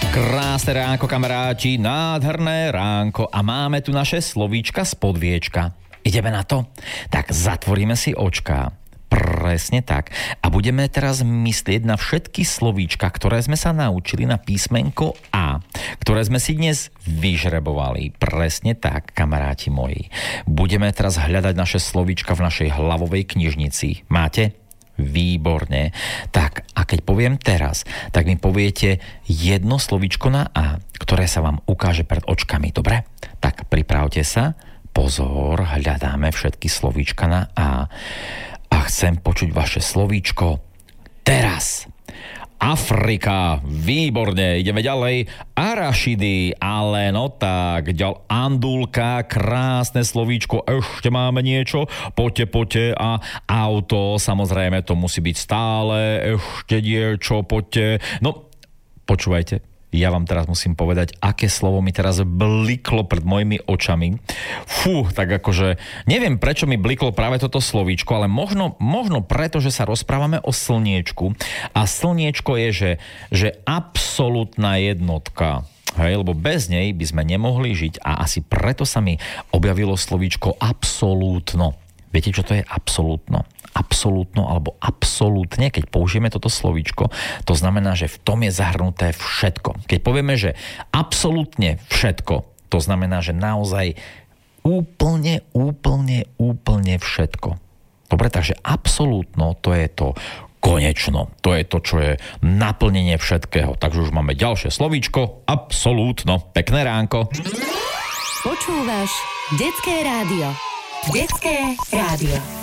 Krásne ránko, kamaráti, nádherné ránko a máme tu naše slovíčka z podviečka. Ideme na to? Tak zatvoríme si očká. Presne tak. A budeme teraz myslieť na všetky slovíčka, ktoré sme sa naučili na písmenko A, ktoré sme si dnes vyžrebovali. Presne tak, kamaráti moji. Budeme teraz hľadať naše slovíčka v našej hlavovej knižnici. Máte? Výborne. Tak, a keď poviem teraz, tak mi poviete jedno slovíčko na A, ktoré sa vám ukáže pred očkami, dobre? Tak pripravte sa. Pozor, hľadáme všetky slovíčka na A. A chcem počuť vaše slovíčko teraz. Afrika, výborne, ideme ďalej. Arašidy, ale no tak, andulka, krásne slovíčko, ešte máme niečo, poďte, a auto, samozrejme, to musí byť stále, ešte niečo, poďte. No, počúvajte. Ja vám teraz musím povedať, aké slovo mi teraz bliklo pred mojimi očami. Tak akože, neviem, prečo mi bliklo práve toto slovíčko, ale možno preto, že sa rozprávame o slniečku. A slniečko je, že absolútna jednotka. Hej, lebo bez nej by sme nemohli žiť a asi preto sa mi objavilo slovíčko absolútno. Viete, čo to je absolútno? Absolútno alebo absolútne, keď použijeme toto slovíčko, to znamená, že v tom je zahrnuté všetko. Keď povieme, že absolútne všetko, to znamená, že naozaj úplne všetko. Dobre, takže absolútno, to je to konečno. To je to, čo je naplnenie všetkého. Takže už máme ďalšie slovíčko, absolútno. Pekné ránko. Počúvaš Detské rádio. Detské rádio.